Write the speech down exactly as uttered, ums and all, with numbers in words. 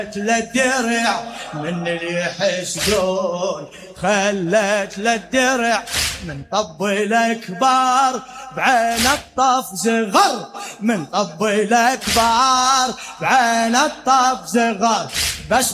للدرع من اللي يحسدون، خلت للدرع من طب الأكبار بعين الطف زغر، من طب الأكبار بعين الطف زغر. بس